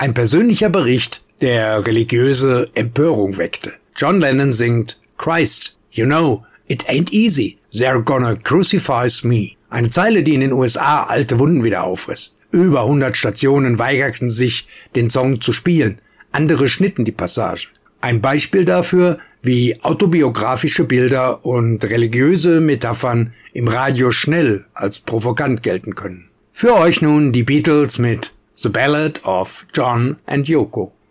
Ein persönlicher Bericht, der religiöse Empörung weckte. John Lennon singt Christ, you know, it ain't easy. They're gonna crucify me. Eine Zeile, die in den USA alte Wunden wieder aufriss. Über 100 Stationen weigerten sich, den Song zu spielen. Andere schnitten die Passage. Ein Beispiel dafür, wie autobiografische Bilder und religiöse Metaphern im Radio schnell als provokant gelten können. Für euch nun die Beatles mit The Ballad of John and Yoko.